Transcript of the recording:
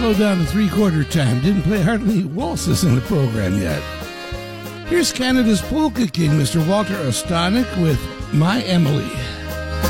slow down to three-quarter time. Didn't play hardly any waltzes in the program yet. Here's Canada's polka king, Mr. Walter Ostanek, with My Emily.